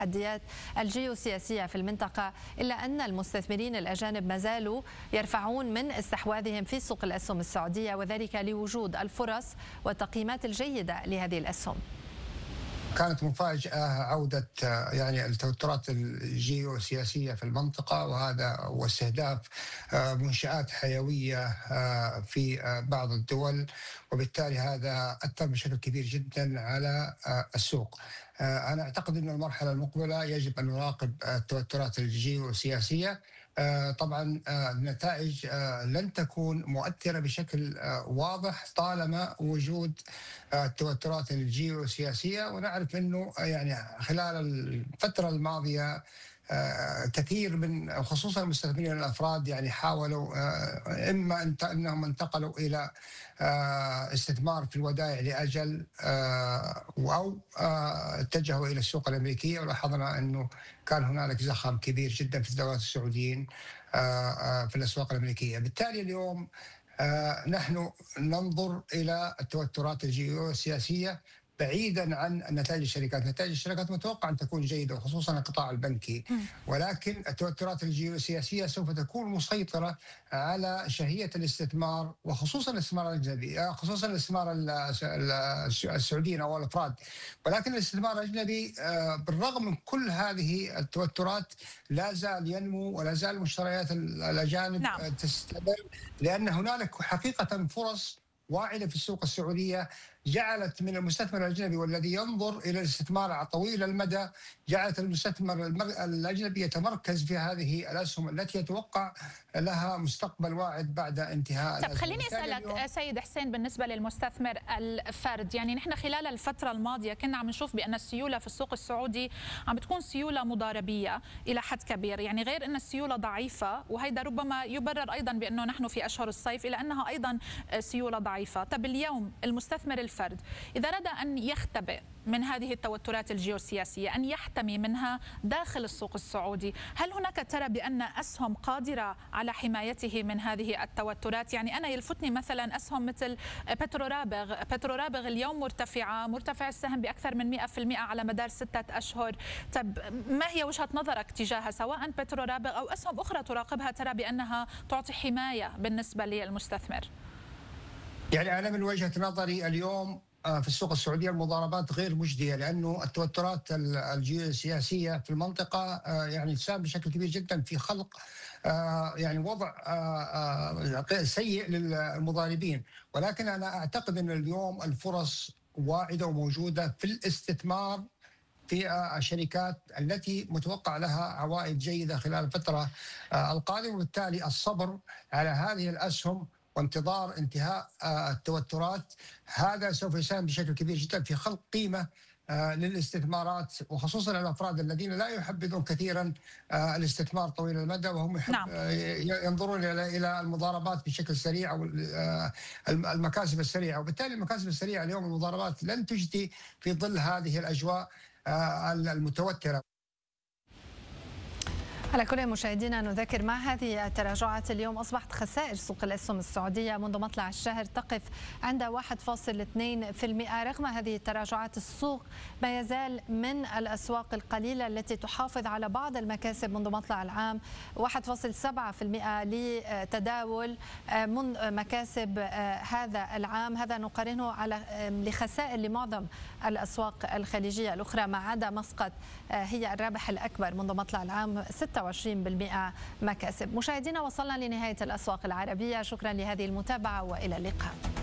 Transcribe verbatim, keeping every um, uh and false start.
التحديات الجيوسياسية في المنطقة، إلا أن المستثمرين الأجانب ما زالوا يرفعون من استحواذهم في سوق الأسهم السعودية، وذلك لوجود الفرص والتقييمات الجيدة لهذه الأسهم. كانت مفاجأة عودة يعني التوترات الجيوسياسية في المنطقة، وهذا واستهداف منشآت حيوية في بعض الدول، وبالتالي هذا أثر بشكل كبير جدا على السوق. أنا أعتقد أن المرحلة المقبلة يجب أن نراقب التوترات الجيوسياسية. طبعا النتائج لن تكون مؤثرة بشكل واضح طالما وجود التوترات الجيوسياسية، ونعرف أنه يعني خلال الفترة الماضية كثير من خصوصا المستثمرين الافراد يعني حاولوا اما انهم انتقلوا الى استثمار في الودائع لاجل او اتجهوا الى السوق الامريكيه، ولاحظنا انه كان هنالك زخم كبير جدا في الدولار السعوديين في الاسواق الامريكيه. بالتالي اليوم نحن ننظر الى التوترات الجيوسياسيه بعيدا عن نتائج الشركات. نتائج الشركات متوقع أن تكون جيدة وخصوصا القطاع البنكي، ولكن التوترات الجيوسياسية سوف تكون مسيطرة على شهية الاستثمار، وخصوصا الاستثمار الأجنبي، خصوصا الاستثمار السعوديين أو الأفراد. ولكن الاستثمار الأجنبي بالرغم من كل هذه التوترات لا زال ينمو، ولا زال مشتريات الأجانب نعم. تستمر، لأن هنالك حقيقة فرص واعدة في السوق السعودية جعلت من المستثمر الأجنبي والذي ينظر إلى الاستثمار على طويل المدى، جعلت المستثمر الأجنبي يتمركز في هذه الأسهم التي يتوقع لها مستقبل واعد بعد انتهاء. طب خليني أسألك سيد حسين، بالنسبة للمستثمر الفرد، يعني نحن خلال الفترة الماضية كنا عم نشوف بأن السيولة في السوق السعودي عم بتكون سيولة مضاربية إلى حد كبير، يعني غير أن السيولة ضعيفة، وهيدا ربما يبرر أيضا بأنه نحن في أشهر الصيف إلى أنها أيضا سيولة ضعيفة. طب اليوم المستثمر الفرد إذا أراد أن يختبئ من هذه التوترات الجيوسياسية، أن يحتمي منها داخل السوق السعودي، هل هناك ترى بأن أسهم قادرة على حمايته من هذه التوترات؟ يعني أنا يلفتني مثلا أسهم مثل بترورابغ، بترورابغ اليوم مرتفعة، مرتفع السهم بأكثر من مئة بالمئة على مدار ستة أشهر. طب ما هي وجهة نظرك تجاهها، سواء بترورابغ أو أسهم أخرى تراقبها ترى بأنها تعطي حماية بالنسبة للمستثمر؟ يعني أنا من وجهة نظري اليوم في السوق السعودية المضاربات غير مجدية، لأنه التوترات الجيوسياسية في المنطقة يعني تساهم بشكل كبير جدا في خلق يعني وضع سيء للمضاربين. ولكن أنا أعتقد أن اليوم الفرص واعدة وموجودة في الاستثمار في الشركات التي متوقع لها عوائد جيدة خلال الفترة القادمة، وبالتالي الصبر على هذه الأسهم وانتظار انتهاء التوترات هذا سوف يساهم بشكل كبير جدا في خلق قيمة للاستثمارات، وخصوصا الافراد الذين لا يحبذون كثيرا الاستثمار طويل المدى، وهم يحب نعم. ينظرون الى المضاربات بشكل سريع او المكاسب السريعه، وبالتالي المكاسب السريعه اليوم المضاربات لن تجدي في ظل هذه الاجواء المتوتره. على كل مشاهدينا نذكر مع هذه التراجعات اليوم أصبحت خسائر سوق الأسهم السعودية منذ مطلع الشهر تقف عند واحد فاصل اثنين بالمئة. رغم هذه التراجعات السوق ما يزال من الأسواق القليلة التي تحافظ على بعض المكاسب منذ مطلع العام، واحد فاصل سبعة بالمئة لتداول من مكاسب هذا العام. هذا نقارنه على لخسائر لمعظم الأسواق الخليجية الأخرى ما عدا مسقط هي الرابح الأكبر منذ مطلع العام ستة وعشرين بالمئة مكاسب. مشاهدينا وصلنا لنهاية الأسواق العربية، شكرا لهذه المتابعة وإلى اللقاء.